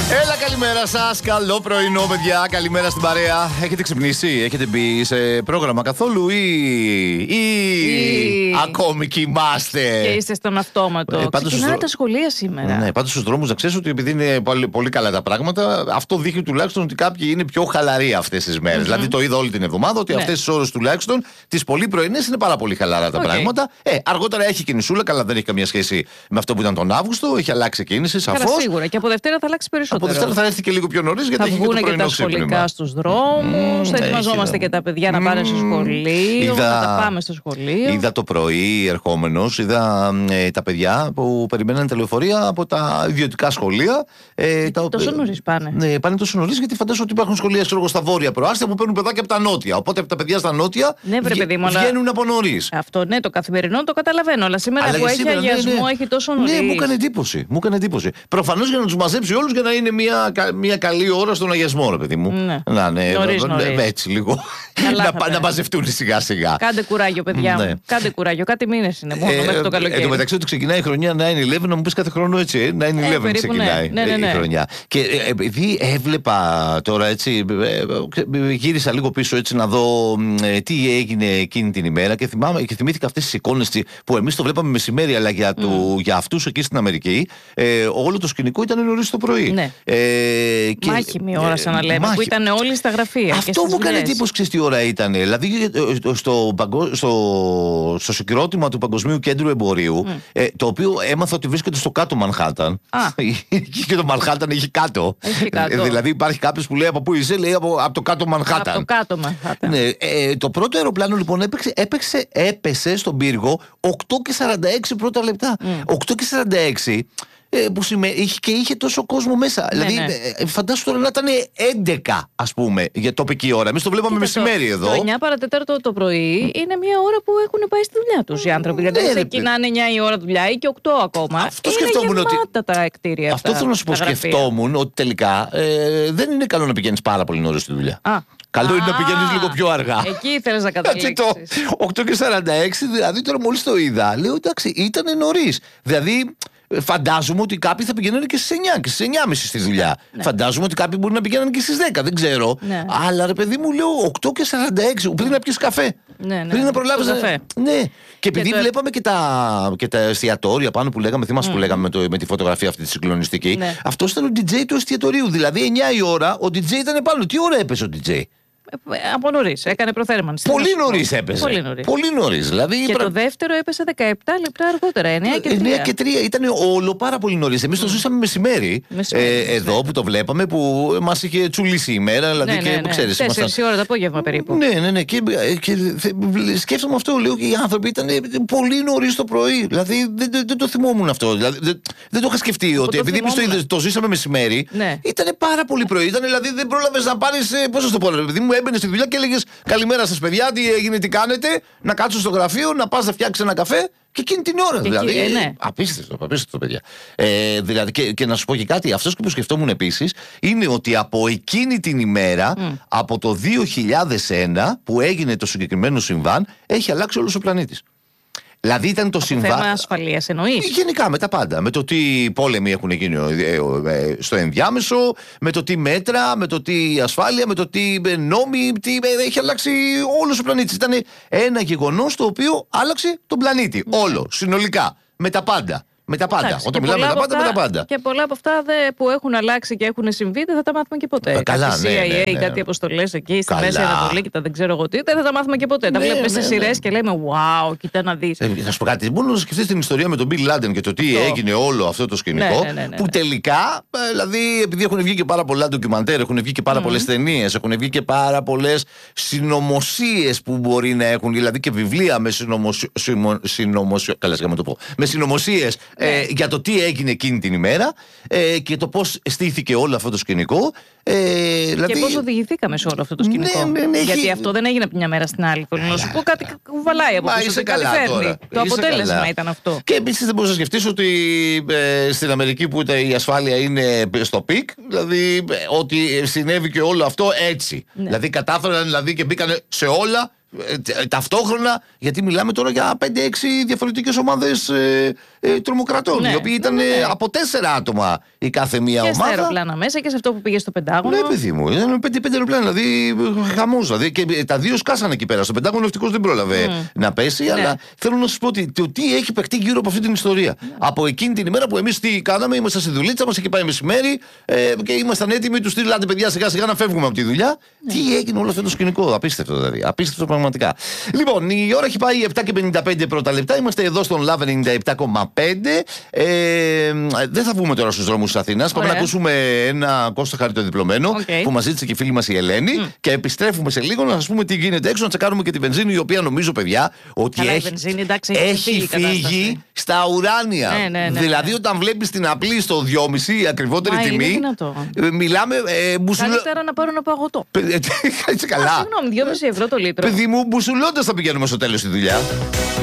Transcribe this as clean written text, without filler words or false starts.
Έλα, καλημέρα σας. Καλό πρωινό, παιδιά. Καλημέρα στην παρέα. Έχετε ξυπνήσει, έχετε μπει σε πρόγραμμα καθόλου ή ακόμη κοιμάστε? Και είστε στον αυτόματο. Ξεκινάνε τα σχολεία σήμερα. Ναι, πάντως στους δρόμους να ξέρεις ότι επειδή είναι πολύ καλά τα πράγματα, αυτό δείχνει τουλάχιστον ότι κάποιοι είναι πιο χαλαροί αυτές τις μέρες. Δηλαδή το είδα όλη την εβδομάδα ότι αυτές τις ώρες τουλάχιστον, τις πολύ πρωινές, είναι πάρα πολύ χαλαρά τα πράγματα. Αργότερα έχει κινησούλα, καλά, δεν έχει καμία σχέση με αυτό που ήταν τον Αύγουστο. Έχει αλλάξει κίνηση, σαφώς. Σίγουρα. Και από Δευτέρα θα αλλάξει περισσότερο. Από Δευτέρα θα έρθει και λίγο πιο νωρίς, γιατί θα έχει βγουν και το και τα σχολικά στους δρόμους. Θα ετοιμαζόμαστε και τα παιδιά να πάνε στο σχολείο. Να τα πάμε στο σχολείο. Είδα το πρωί ερχόμενος, είδα τα παιδιά που περιμέναν τα λεωφορεία από τα ιδιωτικά σχολεία. Τόσο νωρίς πάνε. Ναι, πάνε τόσο νωρίς, γιατί φαντάζομαι ότι υπάρχουν σχολεία στα βόρεια προάστια που παίρνουν παιδάκια από τα νότια. Οπότε τα παιδιά στα νότια βγαίνουν από νωρίς. Αυτό ναι, το καθημερινό το καταλαβαίνω. Αλλά σήμερα που έχει αγιασμό, έχει τόσο νωρίς. Ναι, μου έκανε εντύπωση. Προφανώς για να τους μαζέψει όλους για να είναι μια καλή ώρα στον αγιασμό, ρε παιδί μου. Νωρίς. Έτσι λίγο. Να μαζευτούν σιγά-σιγά. Κάντε κουράγιο, παιδιά μου. Κάντε κουράγιο. Κάτι μήνες είναι μόνο μέχρι το καλοκαίρι. Εν τω μεταξύ, ότι ξεκινάει η χρονιά 9-11, να μου πεις κάθε χρόνο έτσι. 9-11 ξεκινάει η χρονιά. Και επειδή έβλεπα τώρα έτσι, γύρισα λίγο πίσω έτσι να δω τι έγινε εκείνη την ημέρα και θυμήθηκα αυτές τις εικόνες που εμείς το βλέπαμε μεσημέρι, αλλά για αυτούς εκεί στην Αμερική όλο το σκηνικό ήταν νωρίς το πρωί. Ναι. Μάχημη ώρα, σαν να λέμε, που ήταν όλοι στα γραφεία. Αυτό μου έκανε εντύπωση, ξέρεις τι ώρα ήταν. Δηλαδή στο συγκρότημα του Παγκοσμίου Κέντρου Εμπορίου, το οποίο έμαθα ότι βρίσκεται στο κάτω Μανχάταν. Και το Μανχάταν έχει κάτω. Δηλαδή υπάρχει κάποιος που λέει από πού είσαι, λέει από το κάτω Μανχάταν. Από το κάτω Μανχάταν. Ναι, το πρώτο αεροπλάνο λοιπόν έπεσε στον πύργο 8:46 πρώτα λεπτά. 8:46. Που είχε τόσο κόσμο μέσα. Δηλαδή, φαντάσου τώρα να ήταν 11, ας πούμε, για τοπική ώρα. Εμείς το βλέπαμε μεσημέρι εδώ. Το 9 παρατέταρτο το πρωί είναι μια ώρα που έχουν πάει στη δουλειά τους οι άνθρωποι. Γιατί ξεκινάνε 9 η ώρα δουλειά ή και 8 ακόμα. Αυτό σκεφτόμουν ότι. Τα κτίρια αυτά. Αυτό θέλω να σου πω. Σκεφτόμουν ότι τελικά δεν είναι καλό να πηγαίνεις πάρα πολύ νωρίς στη δουλειά. Καλό είναι να πηγαίνεις λίγο πιο αργά. Εκεί ήθελες να καταλήξεις. 8:46, δηλαδή τώρα μόλις το είδα, λέω εντάξει, ήταν νωρίς. Δηλαδή. Φαντάζομαι ότι κάποιοι θα πηγαίνουν και στις 9 και στις 9.30 στη δουλειά. Φαντάζομαι ότι κάποιοι μπορεί να πηγαίνουν και στις 10, δεν ξέρω. Αλλά ρε παιδί μου, λέω 8:46, πριν να πιεις καφέ. Πριν να προλάβεις καφέ. Ναι. Και επειδή βλέπαμε και τα εστιατόρια πάνω που λέγαμε, θυμάσαι που λέγαμε με τη φωτογραφία αυτή τη συγκλονιστική. Αυτός ήταν ο DJ του εστιατορίου. Δηλαδή 9 η ώρα, ο DJ ήταν πάνω. Τι ώρα έπεσε ο DJ? Από νωρίς, έκανε προθέρμανση. Πολύ νωρίς έπεσε. Πολύ νωρίς. Δηλαδή, και το δεύτερο έπεσε 17 λεπτά αργότερα, 9 και 3. Ήταν όλο πάρα πολύ νωρίς. Εμείς το ζήσαμε μεσημέρι. Εδώ που το βλέπαμε, που μας είχε τσουλήσει η μέρα. Δηλαδή, και ξέρεις. 4 η ώρα το απόγευμα περίπου. Ναι. Και σκέφτομαι αυτό, λέω, και οι άνθρωποι ήταν πολύ νωρίς το πρωί. Δηλαδή δεν το θυμόμουν αυτό. Δηλαδή, δεν το είχα σκεφτεί ότι επειδή εμείς το ζήσαμε μεσημέρι, ήταν πάρα πολύ πρωί. Δηλαδή δεν πρόλαβες να πάρεις. Πώς να το πω, επειδή μου έμπαινε στη δουλειά και έλεγες καλημέρα σας παιδιά, τι έγινε, τι κάνετε, να κάτσω στο γραφείο, να πας να φτιάξεις ένα καφέ και εκείνη την ώρα. Δηλαδή. Απίστευτο, παιδιά. Δηλαδή, και να σου πω και κάτι, αυτό που σκεφτόμουν επίσης είναι ότι από εκείνη την ημέρα, από το 2001 που έγινε το συγκεκριμένο συμβάν, έχει αλλάξει όλος ο πλανήτης. Δηλαδή ήταν το συμβάν. Θέμα ασφαλείας εννοείς? Γενικά με τα πάντα. Με το τι πόλεμοι έχουν γίνει στο ενδιάμεσο, με το τι μέτρα, με το τι ασφάλεια, με το τι νόμοι. Έχει αλλάξει όλος ο πλανήτης. Ήταν ένα γεγονός το οποίο άλλαξε τον πλανήτη. Όλο, συνολικά. Με τα πάντα. Με τα πάντα. Όταν μιλάμε με τα πάντα. Και πολλά από αυτά που έχουν αλλάξει και έχουν συμβεί δεν θα τα μάθουμε και ποτέ. Καλά, CIA, κάτι αποστολές εκεί στη Μέση Ανατολή και τα δεν ξέρω εγώ τι, δεν θα τα μάθουμε και ποτέ. Τα βλέπουμε σε σειρές και λέμε wow, κοίτα να δεις. Να σου πω κάτι. Μόνο να σκεφτείς την ιστορία με τον Μπιν Λάντεν και το τι έγινε όλο αυτό το σκηνικό. Που τελικά, δηλαδή, επειδή έχουν βγει και πάρα πολλά ντοκιμαντέρ, έχουν βγει και πάρα πολλές ταινίες, έχουν βγει και πάρα πολλές συνωμοσίες που μπορεί να έχουν, δηλαδή και βιβλία με συνωμοσίες. Για το τι έγινε εκείνη την ημέρα και το πώς στήθηκε όλο αυτό το σκηνικό. Δηλαδή... Και πώς οδηγηθήκαμε σε όλο αυτό το σκηνικό. Γιατί αυτό δεν έγινε από μια μέρα στην άλλη. Να σου πω κάτι κουβαλάει από πίσω. Κάτι φέρνει. Το αποτέλεσμα ήταν αυτό. Και επίσης δεν μπορείς να σκεφτείς ότι στην Αμερική που η ασφάλεια είναι στο πικ, δηλαδή ότι συνέβη και όλο αυτό έτσι. Δηλαδή κατάφεραν και μπήκαν σε όλα Ταυτόχρονα, γιατί μιλάμε τώρα για 5-6 διαφορετικές ομάδες τρομοκρατών, οι οποίοι ήταν από 4 άτομα η κάθε μία ομάδα. Και στα αεροπλάνα μέσα και σε αυτό που πήγε στο Πεντάγωνο. Ναι, παιδί μου, ήταν 5 αεροπλάνα, δηλαδή χαμός. Δηλαδή, και τα δύο σκάσανε εκεί πέρα. Στο Πεντάγωνο ευτυχώς δεν πρόλαβε να πέσει, αλλά θέλω να σας πω ότι τι έχει παιχτεί γύρω από αυτή την ιστορία. Από εκείνη την ημέρα που εμείς τι κάναμε, ήμασταν στη δουλίτσα μας, εκεί πάει μεσημέρι και ήμασταν έτοιμοι, του στείλατε παιδιά σιγά-σιγά να φεύγουμε από τη δουλειά. Τι έγινε όλο αυτό το σκηνικό, απίστευτο δηλαδή. Απίστευτο πραγματικά. Λοιπόν, η ώρα έχει πάει 7:55 πρώτα λεπτά. Είμαστε εδώ στον Love 97,5. Δεν θα βγούμε τώρα στους δρόμους της Αθήνας. Πάμε να ακούσουμε ένα Κώστα Χαριτοδιπλωμένο που μας ζήτησε και η φίλη μας η Ελένη. Και επιστρέφουμε σε λίγο να σας πούμε τι γίνεται έξω, να τσεκάρουμε και τη βενζίνη, η οποία νομίζω, παιδιά, ότι έχει φύγει στα ουράνια. Δηλαδή, όταν βλέπεις την απλή στο 2,5, η ακριβότερη τιμή. Μιλάμε. Καλύτερα να πάρω ένα παγωτό. Καλά. Συγγνώμη, 2,5 ευρώ το λίτρο. Παιδί μου, μπουσουλώντας θα πηγαίνουμε στο τέλος στη δουλειά.